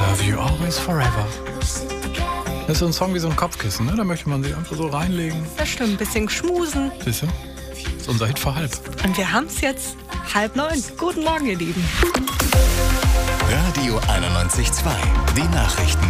love you always forever. Das ist so ein Song wie so ein Kopfkissen, ne? Da möchte man sich einfach so reinlegen. Das stimmt, ein bisschen schmusen. Siehst du? Das ist unser Hit vor halb. Und wir haben es jetzt 8:30. Guten Morgen, ihr Lieben. Radio 91.2, die Nachrichten.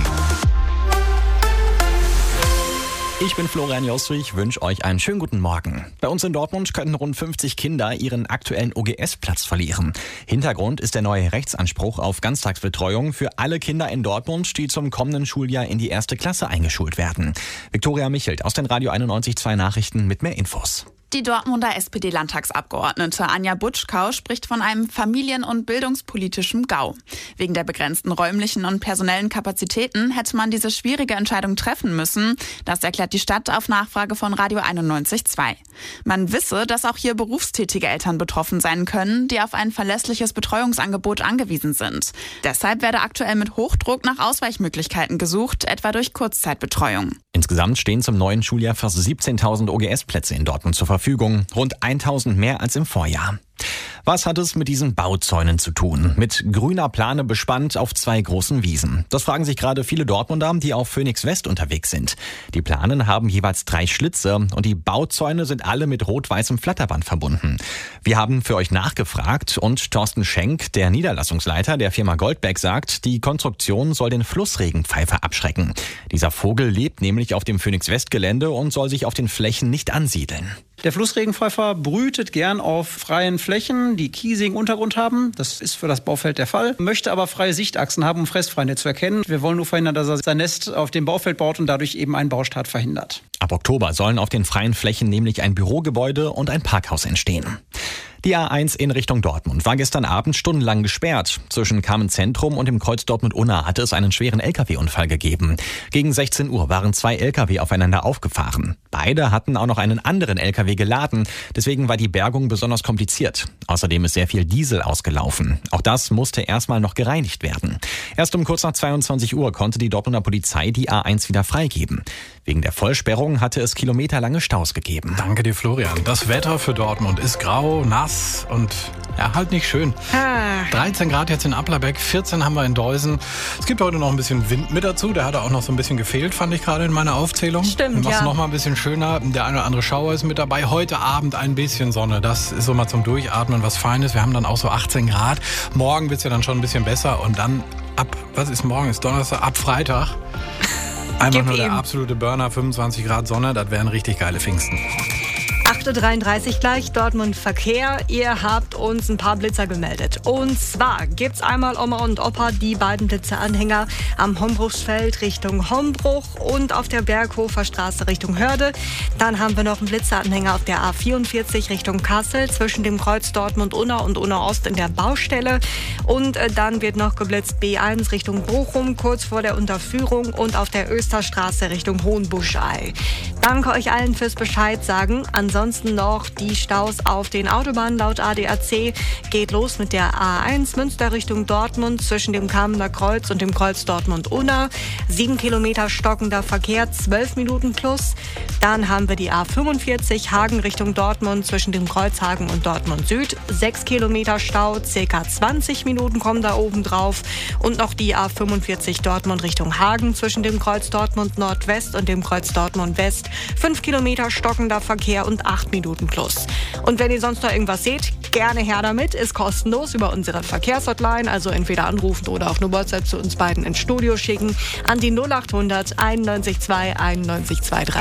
Ich bin Florian Jostrich, wünsche euch einen schönen guten Morgen. Bei uns in Dortmund könnten rund 50 Kinder ihren aktuellen OGS-Platz verlieren. Hintergrund ist der neue Rechtsanspruch auf Ganztagsbetreuung für alle Kinder in Dortmund, die zum kommenden Schuljahr in die 1. Klasse eingeschult werden. Viktoria Michelt aus den Radio 91.2 Nachrichten mit mehr Infos. Die Dortmunder SPD-Landtagsabgeordnete Anja Butschkau spricht von einem familien- und bildungspolitischen GAU. Wegen der begrenzten räumlichen und personellen Kapazitäten hätte man diese schwierige Entscheidung treffen müssen. Das erklärt die Stadt auf Nachfrage von Radio 91.2. Man wisse, dass auch hier berufstätige Eltern betroffen sein können, die auf ein verlässliches Betreuungsangebot angewiesen sind. Deshalb werde aktuell mit Hochdruck nach Ausweichmöglichkeiten gesucht, etwa durch Kurzzeitbetreuung. Insgesamt stehen zum neuen Schuljahr fast 17.000 OGS-Plätze in Dortmund zur Verfügung, rund 1.000 mehr als im Vorjahr. Was hat es mit diesen Bauzäunen zu tun? Mit grüner Plane bespannt auf 2 großen Wiesen. Das fragen sich gerade viele Dortmunder, die auf Phoenix West unterwegs sind. Die Planen haben jeweils 3 Schlitze und die Bauzäune sind alle mit rot-weißem Flatterband verbunden. Wir haben für euch nachgefragt und Thorsten Schenk, der Niederlassungsleiter der Firma Goldbeck, sagt, die Konstruktion soll den Flussregenpfeifer abschrecken. Dieser Vogel lebt nämlich auf dem Phoenix West Gelände und soll sich auf den Flächen nicht ansiedeln. Der Flussregenpfeifer brütet gern auf freien Flächen, die kiesigen Untergrund haben. Das ist für das Baufeld der Fall. Möchte aber freie Sichtachsen haben, um Fressfeinde zu erkennen. Wir wollen nur verhindern, dass er sein Nest auf dem Baufeld baut und dadurch eben einen Baustart verhindert. Ab Oktober sollen auf den freien Flächen nämlich ein Bürogebäude und ein Parkhaus entstehen. Die A1 in Richtung Dortmund war gestern Abend stundenlang gesperrt. Zwischen Kamen Zentrum und dem Kreuz Dortmund-Unna hatte es einen schweren Lkw-Unfall gegeben. Gegen 16 Uhr waren 2 Lkw aufeinander aufgefahren. Beide hatten auch noch einen anderen Lkw geladen. Deswegen war die Bergung besonders kompliziert. Außerdem ist sehr viel Diesel ausgelaufen. Auch das musste erstmal noch gereinigt werden. Erst um kurz nach 22 Uhr konnte die Dortmunder Polizei die A1 wieder freigeben. Wegen der Vollsperrung hatte es kilometerlange Staus gegeben. Danke dir, Florian. Das Wetter für Dortmund ist grau, nass und ja, halt nicht schön. 13 Grad jetzt in Applerbeck, 14 haben wir in Deusen. Es gibt heute noch ein bisschen Wind mit dazu. Der hat auch noch so ein bisschen gefehlt, fand ich gerade in meiner Aufzählung. Stimmt, ja. ja. Noch mal ein bisschen schöner. Der eine oder andere Schauer ist mit dabei. Heute Abend ein bisschen Sonne. Das ist so mal zum Durchatmen was Feines. Wir haben dann auch so 18 Grad. Morgen wird es ja dann schon ein bisschen besser. Und dann was ist morgen? Ist Donnerstag, ab Freitag. Einfach nur der absolute Burner, 25 Grad Sonne. Das wären richtig geile Pfingsten. 8:33 gleich, Dortmund Verkehr. Ihr habt uns ein paar Blitzer gemeldet. Und zwar gibt's einmal Oma und Opa, die beiden Blitzeranhänger am Hombruchsfeld Richtung Hombruch und auf der Berghofer Straße Richtung Hörde. Dann haben wir noch einen Blitzeranhänger auf der A44 Richtung Kassel zwischen dem Kreuz Dortmund-Unna und Unna-Ost in der Baustelle. Und dann wird noch geblitzt B1 Richtung Bochum, kurz vor der Unterführung und auf der Österstraße Richtung Hohenbuschei. Danke euch allen fürs Bescheid sagen. Ansonsten noch die Staus auf den Autobahnen laut ADAC. Geht los mit der A1 Münster Richtung Dortmund zwischen dem Kamener Kreuz und dem Kreuz Dortmund-Unna. 7 Kilometer stockender Verkehr, 12 Minuten plus. Dann haben wir die A45 Hagen Richtung Dortmund zwischen dem Kreuz Hagen und Dortmund Süd. 6 Kilometer Stau, ca. 20 Minuten kommen da oben drauf. Und noch die A45 Dortmund Richtung Hagen zwischen dem Kreuz Dortmund Nordwest und dem Kreuz Dortmund West. 5 Kilometer stockender Verkehr und 8 Minuten plus. Und wenn ihr sonst noch irgendwas seht, gerne her damit. Ist kostenlos über unsere Verkehrshotline. Also entweder anrufen oder auch eine WhatsApp zu uns beiden ins Studio schicken. An die 0800 91 2 91 23.